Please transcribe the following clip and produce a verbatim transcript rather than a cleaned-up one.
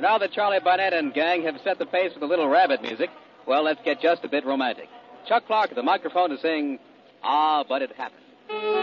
Now that Charlie Barnett and gang have set the pace with a little rabbit music, well, let's get just a bit romantic. Chuck Clark at the microphone to sing Ah, But It Happened.